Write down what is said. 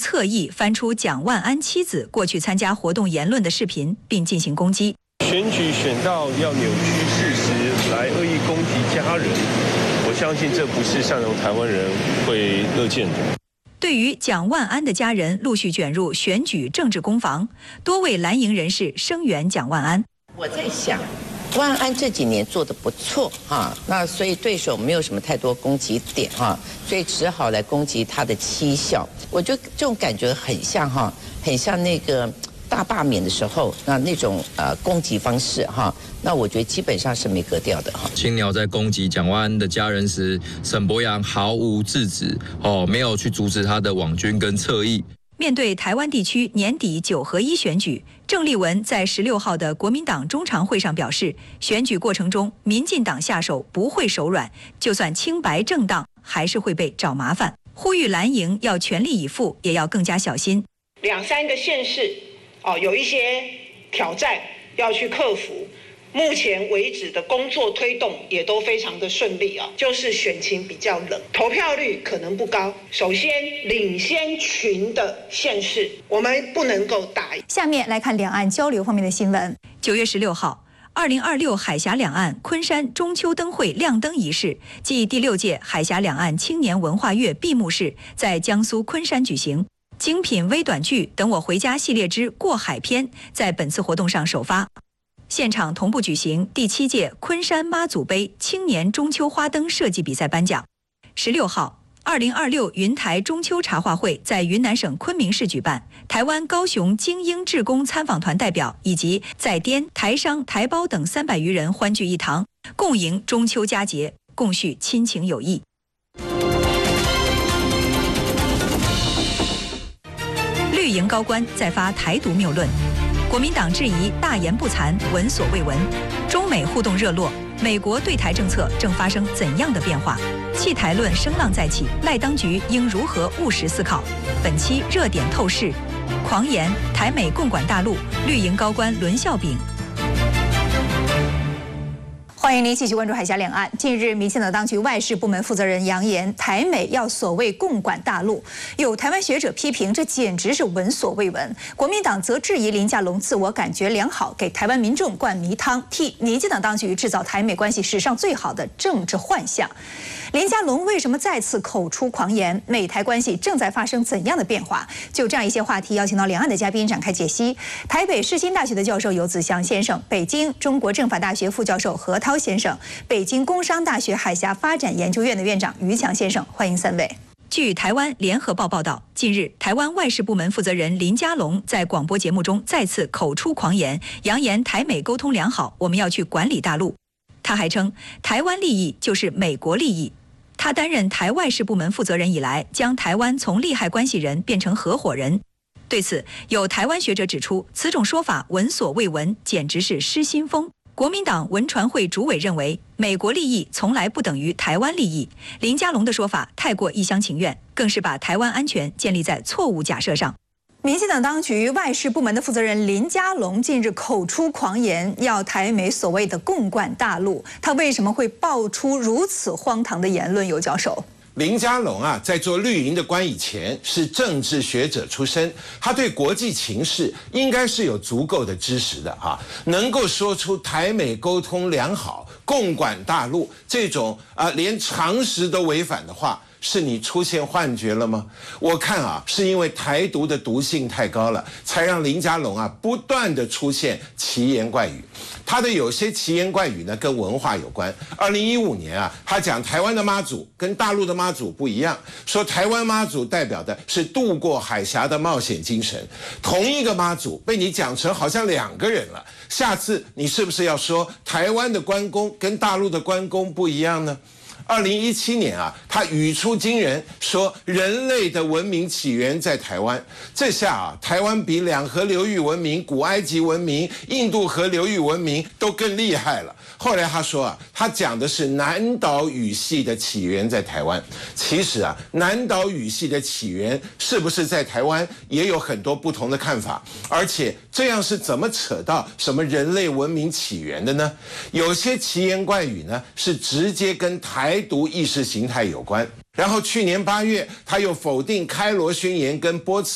侧翼翻出蒋万安妻子过去参加活动言论的视频，并进行攻击。 选举选到要扭曲事实，来恶意攻击家人，我相信这不是善良台湾人会乐见的。 对于蒋万安的家人陆续卷入选举政治攻防，多位蓝营人士声援蒋万安。 我在想，万安这几年做得不错哈，那所以对手没有什么太多攻击点哈，所以只好来攻击他的绩效。我觉得这种感觉很像哈，很像那个大罢免的时候那种攻击方式哈。那我觉得基本上是没格调的哈。 青鸟在攻击蒋万安的家人时，沈伯洋毫无制止没有去阻止他的网军跟侧翼。 面对台湾地区年底9合1选举，郑丽文在16号的国民党中常会上表示，选举过程中民进党下手不会手软，就算清白正当，还是会被找麻烦。呼吁蓝营要全力以赴，也要更加小心。 2、3个县市有一些挑战要去克服。目前为止的工作推动也都非常的顺利就是选情比较冷，投票率可能不高。首先，领先群的县市，我们不能够打。 下面来看两岸交流方面的新闻。 9月16号，2026海峡两岸昆山中秋灯会亮灯仪式暨第6届海峡两岸青年文化月闭幕式在江苏昆山举行。精品微短剧《等我回家》系列之过海篇在本次活动上首发。现场同步举行第7届昆山妈祖杯青年中秋花灯设计比赛颁奖。16号，2026云台中秋茶话会在云南省昆明市举办，台湾高雄精英志工参访团代表以及在滇、台商、台胞等300余人欢聚一堂，共迎中秋佳节，共叙亲情友谊。绿营高官再发台独谬论。国民党质疑大言不惭，闻所未闻。中美互动热络，美国对台政策正发生怎样的变化？弃台论声浪再起，赖当局应如何务实思考？本期热点透视：狂言台美共管大陆，绿营高官轮笑柄。 欢迎您继续关注海峡两岸。近日，民进党当局外事部门负责人扬言，台美要所谓共管大陆。有台湾学者批评，这简直是闻所未闻。国民党则质疑林佳龙自我感觉良好，给台湾民众灌迷汤，替民进党当局制造台美关系史上最好的政治幻象。林佳龙为什么再次口出狂言？美台关系正在发生怎样的变化？就这样一些话题，邀请到两岸的嘉宾展开解析。台北世新大学的教授游子祥先生，北京中国政法大学副教授何涛先生，北京工商大学海峡发展研究院的院长于强先生，欢迎3位。 据台湾联合报报道，近日台湾外事部门负责人林佳龙在广播节目中再次口出狂言，扬言台美沟通良好，我们要去管理大陆。他还称，台湾利益就是美国利益。他担任台外事部门负责人以来，将台湾从利害关系人变成合伙人。对此，有台湾学者指出，此种说法闻所未闻，简直是失心疯。国民党文传会主委认为，美国利益从来不等于台湾利益。林佳龙的说法太过一厢情愿，更是把台湾安全建立在错误假设上。 民进党当局外事部门的负责人林佳龙近日口出狂言，要台美所谓的共管大陆。他为什么会爆出如此荒唐的言论？尤教授， 林佳龙在做绿营的官以前是政治学者出身，他对国际情势应该是有足够的知识的能够说出台美沟通良好、共管大陆这种连常识都违反的话。是你出现幻觉了吗？我看是因为台独的毒性太高了，才让林佳龙不断的出现奇言怪语。他的有些奇言怪语呢，跟文化有关。2015年他讲台湾的妈祖跟大陆的妈祖不一样，说台湾妈祖代表的是渡过海峡的冒险精神。同一个妈祖被你讲成好像2个人了，下次你是不是要说台湾的关公跟大陆的关公不一样呢？2017年他语出惊人，说人类的文明起源在台湾。这下台湾比两河流域文明、古埃及文明、印度河流域文明都更厉害了。后来他说他讲的是南岛语系的起源在台湾。其实南岛语系的起源是不是在台湾，也有很多不同的看法。而且这样是怎么扯到什么人类文明起源的呢？有些奇言怪语呢，是直接跟台独意识形态有关。然后去年8月，他又否定开罗宣言跟波茨